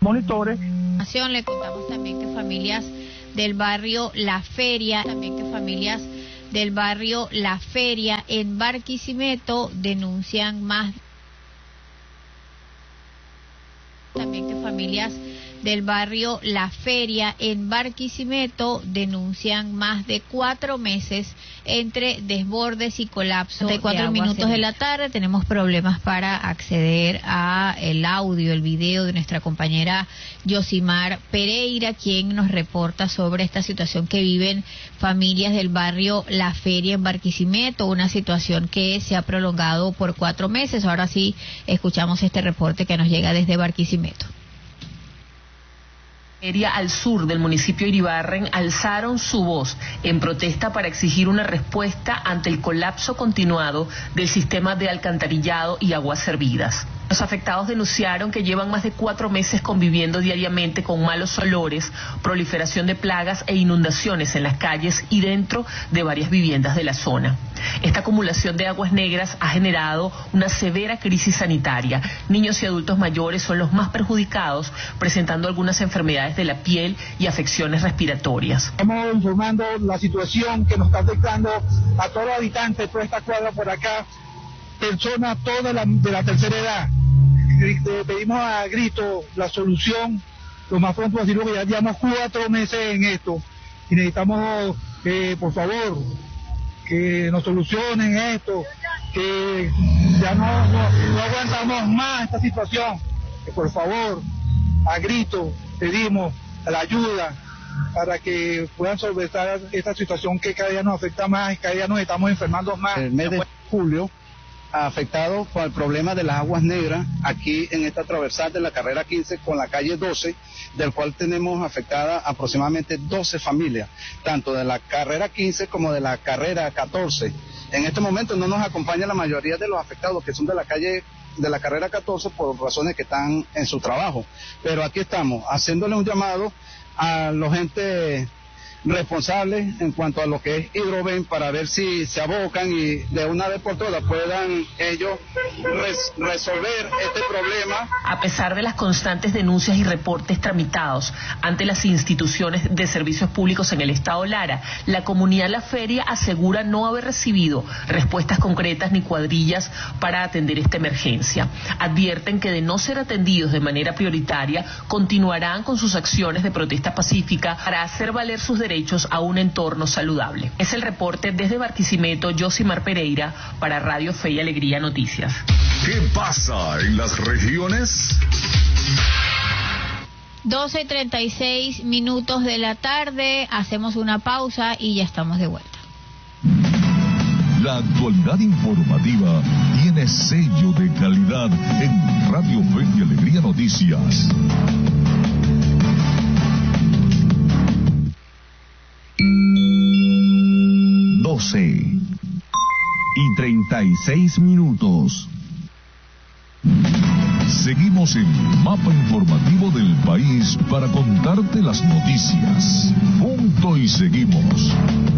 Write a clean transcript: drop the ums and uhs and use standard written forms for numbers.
monitores. Le contamos también que familias del barrio La Feria, en Barquisimeto denuncian más. También que familias del barrio La Feria en Barquisimeto denuncian más de 4 meses entre desbordes y colapso. De 4 minutos de la tarde tenemos problemas para acceder a el audio, el video de nuestra compañera Yosimar Pereira, quien nos reporta sobre esta situación que viven familias del barrio La Feria en Barquisimeto, una situación que se ha prolongado por 4 meses. Ahora sí escuchamos este reporte que nos llega desde Barquisimeto. Al sur del municipio de Iribarren alzaron su voz en protesta para exigir una respuesta ante el colapso continuado del sistema de alcantarillado y aguas servidas. Los afectados denunciaron que llevan más de 4 meses conviviendo diariamente con malos olores, proliferación de plagas e inundaciones en las calles y dentro de varias viviendas de la zona. Esta acumulación de aguas negras ha generado una severa crisis sanitaria. Niños y adultos mayores son los más perjudicados, presentando algunas enfermedades de la piel y afecciones respiratorias. Estamos informando la situación que nos está afectando a todos los habitantes de toda esta cuadra por acá, personas todas de la tercera edad. Pedimos a grito la solución lo más pronto posible, porque ya llevamos 4 meses en esto y necesitamos, por favor, que nos solucionen esto, que ya no aguantamos más esta situación. Que por favor, a grito pedimos la ayuda para que puedan solventar esta situación que cada día nos afecta más y cada día nos estamos enfermando más. El mes de julio afectado por el problema de las aguas negras aquí en esta transversal de la carrera 15 con la calle 12, del cual tenemos afectada aproximadamente 12 familias, tanto de la carrera 15 como de la carrera 14. En este momento no nos acompaña la mayoría de los afectados que son de la calle de la carrera 14 por razones que están en su trabajo, pero aquí estamos haciéndole un llamado a los entes responsables en cuanto a lo que es Hidroven para ver si se abocan y de una vez por todas puedan ellos resolver este problema. A pesar de las constantes denuncias y reportes tramitados ante las instituciones de servicios públicos en el estado Lara, la comunidad La Feria asegura no haber recibido respuestas concretas ni cuadrillas para atender esta emergencia. Advierten que de no ser atendidos de manera prioritaria, continuarán con sus acciones de protesta pacífica para hacer valer sus derechos a un entorno saludable. Es el reporte desde Barquisimeto, Yosimar Pereira, para Radio Fe y Alegría Noticias. ¿Qué pasa en las regiones? 12:36 de la tarde, hacemos una pausa y ya estamos de vuelta. La actualidad informativa tiene sello de calidad en Radio Fe y Alegría Noticias. 12:36. Seguimos en el mapa informativo del país para contarte las noticias. Punto y seguimos.